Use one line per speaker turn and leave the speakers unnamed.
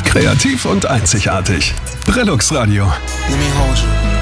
Kreativ und einzigartig. Brillux Radio.
Let me hold you.